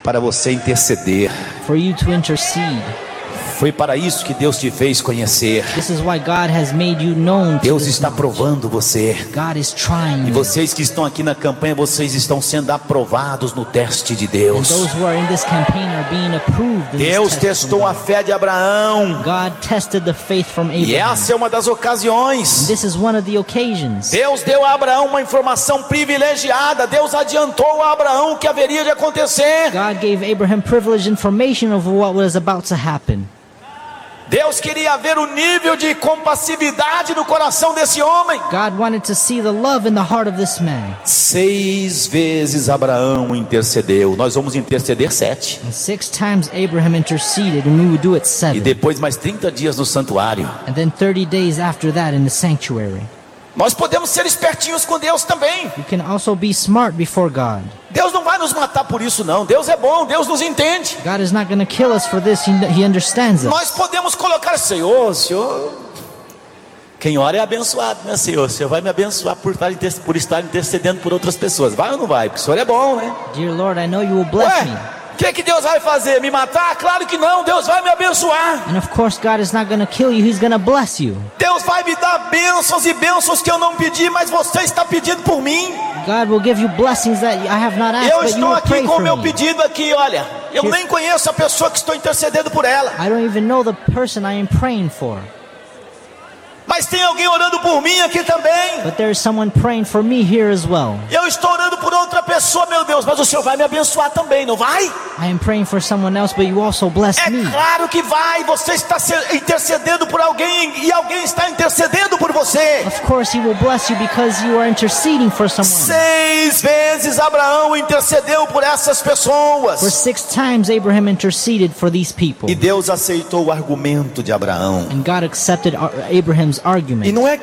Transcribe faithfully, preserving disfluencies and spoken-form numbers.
para você interceder. for you to intercede. Foi para isso que Deus te fez conhecer. This is why God has made you known to Deus this está knowledge. provando você. God is trying E you. vocês que estão aqui na campanha, vocês estão sendo aprovados no teste de And Deus. those who are in this campaign are being approved in Deus this test from testou a God. fé de Abraão. God tested the faith from E Abraham. essa é uma das ocasiões. This is one of the occasions. Deus deu a Abraão uma informação privilegiada. Deus adiantou a Abraão o que haveria de acontecer. God gave Abraham privileged information of what was about to happen. Deus queria ver o nível de compassividade no coração desse homem. God wanted to see the love in the heart of this man. Seis vezes Abraão intercedeu. Nós vamos interceder sete. And six times Abraham interceded, and we would do it E seven. depois mais trinta dias no santuário. And then thirty days after that in the sanctuary. Nós podemos ser espertinhos com Deus também. You can also be smart before God. Deus não vai nos matar por isso não. Deus é bom, Deus nos entende. God is not going to kill us for this. He, he understands us. Nós podemos colocar, Senhor, Senhor. Quem ora é abençoado, né, Senhor? O Senhor vai me abençoar por estar, inter- por estar intercedendo por outras pessoas. Vai ou não vai? Porque o Senhor é bom, né? Dear Lord, I know you will bless me. Ué, o que, que Deus vai fazer? Me matar? Claro que não. Deus vai me abençoar. And of course, God is not going to kill you. He's going to bless you. Deus vai me dar bênçãos e bênçãos que eu não pedi, mas você está pedindo por mim. God will give you blessings that I have not asked, Eu but you estou will aqui pray com o for meu me. pedido aqui, olha. Eu nem conheço a pessoa que estou intercedendo por ela. I don't even know the person I am praying for. Mas tem alguém orando por mim aqui também. But there is someone praying for me here as well. Eu estou orando por outra pessoa, meu Deus. Mas o Senhor vai me abençoar também, não vai? I am praying for someone else, but you also bless É me. claro que vai. Você está se- intercedendo por alguém e alguém está intercedendo por você. Of course, He will bless you because you are interceding for someone. Seis vezes Abraão intercedeu por essas For pessoas. six times Abraham interceded for these people. E Deus aceitou o argumento de Abraão. And God accepted Ar- Abraham's E argument. não é